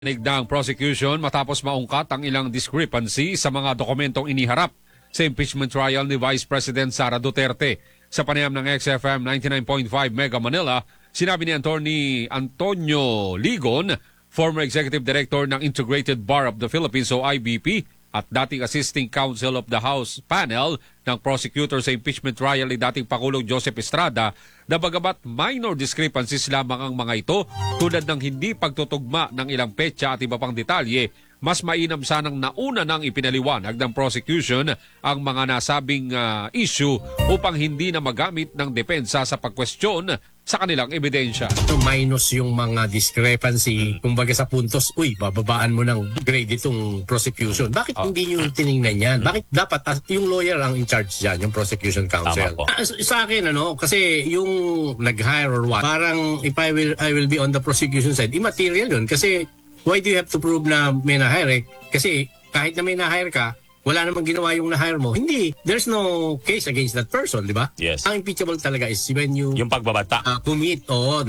ng prosecution matapos maungkat ang ilang discrepancy sa mga dokumentong iniharap sa impeachment trial ni Vice President Sara Duterte. Sa panayam ng XFM 99.5 Mega Manila, sinabi ni Attorney Antonio Ligon, former Executive Director ng Integrated Bar of the Philippines o IBP at dating Assisting Counsel of the House Panel ng prosecutor sa impeachment trial ni dating Pangulong Joseph Estrada, na bagamat minor discrepancies lamang ang mga ito tulad ng hindi pagtutugma ng ilang petsa at iba pang detalye, mas mainam sanang nauna nang ipinaliwanag ng prosecution ang mga nasabing issue upang hindi na magamit ng depensa sa pagkwestiyon sa kanilang ebidensya. Minus yung mga discrepancy, kumbaga sa puntos, bababaan mo ng grade itong prosecution. Bakit hindi nyo tinignan yan? Bakit dapat yung lawyer ang in charge dyan, yung prosecution counsel? Sa akin, kasi yung nag-hire or what, parang if I will be on the prosecution side, immaterial yun. Kasi why do you have to prove na may na-hire? Kasi kahit na may na-hire ka, wala namang ginawa yung na-hire mo. Hindi. There's no case against that person, di ba? Yes. Ang impeachable talaga is when you yung pagbabanta. Commit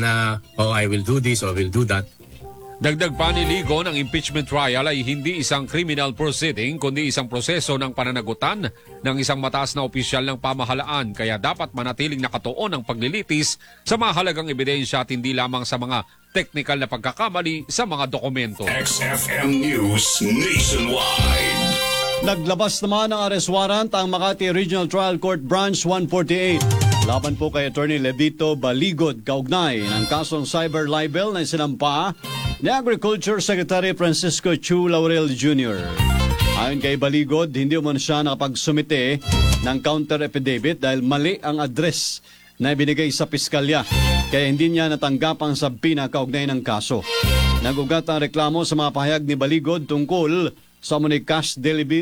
I will do this or I will do that. Dagdag pa ni Ligon, ang impeachment trial ay hindi isang criminal proceeding kundi isang proseso ng pananagutan ng isang mataas na opisyal ng pamahalaan, kaya dapat manatiling nakatuon ang paglilitis sa mahalagang ebidensya at hindi lamang sa mga technical na pagkakamali sa mga dokumento. XFM News Nationwide. Naglabas naman ng arrest warrant ang Makati Regional Trial Court Branch 148. Laban po kay Attorney Levito Baligod kaugnay ng kasong cyber libel na sinampa ni Agriculture Secretary Francisco Chu Laurel Jr. Ayon kay Baligod, hindi man siya nakapagsumite ng counter affidavit dahil mali ang address na ibinigay sa piskalya, kaya hindi niya natanggap ang sabina kaugnay ng kaso. Nagugat ang reklamo sa mga pahayag ni Baligod tungkol sa cash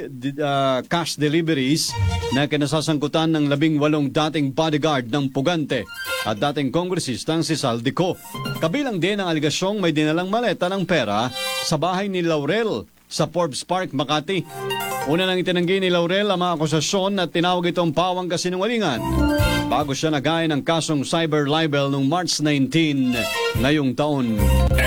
deliveries na kinasasangkutan ng 18 dating bodyguard ng Pugante at dating kongresistang si Saldico. Kabilang din ang aligasyong may dinalang maleta ng pera sa bahay ni Laurel sa Forbes Park, Makati. Una nang itinanggi ni Laurel ang mga akusasyon at tinawag itong pawang kasinungalingan bago siya nagaya ng kasong cyber libel noong March 19 ngayong taon.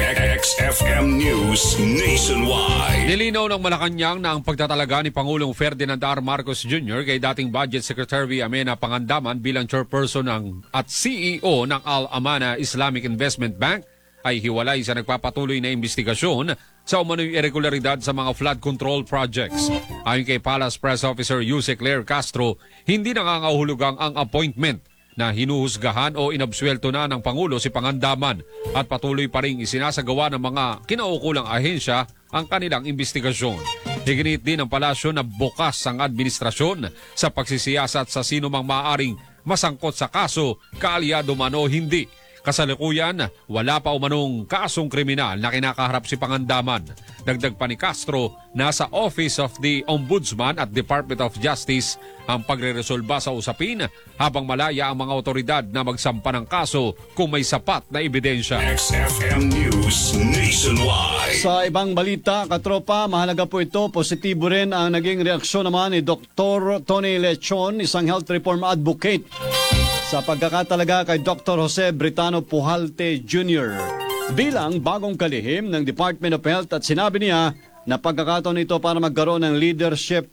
XFM News Nationwide. Nilinaw ng Malacanang na ang pagtatalaga ni Pangulong Ferdinand R. Marcos Jr. kay dating Budget Secretary Amena Pangandaman bilang chairperson at CEO ng Al-Amana Islamic Investment Bank ay hiwalay sa nagpapatuloy na investigasyon sa umano'y irregularidad sa mga flood control projects. Ayon kay Palace Press Officer Yuse Claire Castro, hindi nangangahulugang ang appointment na hinuhusgahan o inabsuelto na ng Pangulo si Pangandaman at patuloy pa rin isinasagawa ng mga kinaukulang ahensya ang kanilang investigasyon. Higinit din ng palasyo na bukas ang administrasyon sa pagsisiyasat sa sino mang maaaring masangkot sa kaso, kaalyado man o hindi. Kasalukuyan, wala pa umanong kasong kriminal na kinakaharap si Pangandaman. Dagdag pa ni Castro, nasa Office of the Ombudsman at Department of Justice ang pagreresolba sa usapin habang malaya ang mga otoridad na magsampa ng kaso kung may sapat na ebidensya. XFM News Nationwide. Sa ibang balita, katropa, mahalaga po ito. Positibo rin ang naging reaksyon naman ni Dr. Tony Lechon, isang health reform advocate, sa pagkakatalaga kay Dr. Jose Britano Pujalte Jr. bilang bagong kalihim ng Department of Health, at sinabi niya na pagkakataon ito para magkaroon ng leadership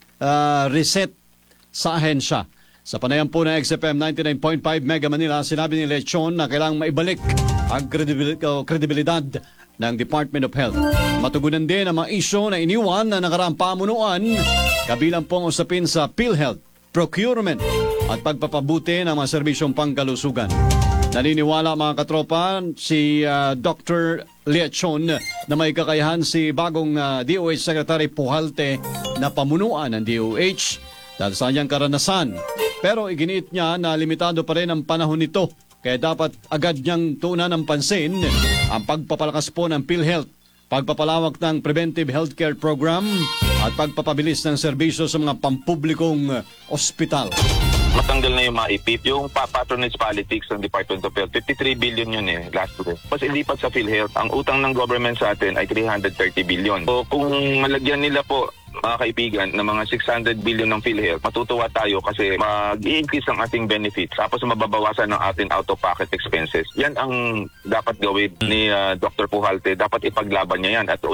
reset sa ahensya. Sa panayam po ng XFM 99.5 Mega Manila, sinabi ni Lechon na kailangang maibalik ang kredibilidad ng Department of Health. Matugunan din ang mga isyo na iniwan na nakaraang pamunuan, kabilang pong usapin sa PhilHealth, procurement at pagpapabuti ng mga serbisyong pangkalusugan. Naniniwala mga katropa si Dr. Lechon na may kakayahan si bagong DOH Secretary Pujalte na pamunuan ng DOH dahil sa kanyang karanasan. Pero iginiit niya na limitado pa rin ang panahon nito, kaya dapat agad niyang tuunan ng pansin ang pagpapalakas po ng PhilHealth, pagpapalawak ng preventive healthcare program at pagpapabilis ng serbisyo sa mga pampublikong ospital. Matanggal na yung maipip. Yung patronage politics ng Department of Health, 53 billion yun last year. Mas ilipat sa PhilHealth, ang utang ng government sa atin ay 330 billion. So kung malagyan nila po mga kaibigan, na mga 600 billion ng PhilHealth, matutuwa tayo kasi mag-i-increase ang ating benefits tapos mababawasan ng ating out-of-pocket expenses. Yan ang dapat gawin ni Dr. Pujalte. Dapat ipaglaban niya yan at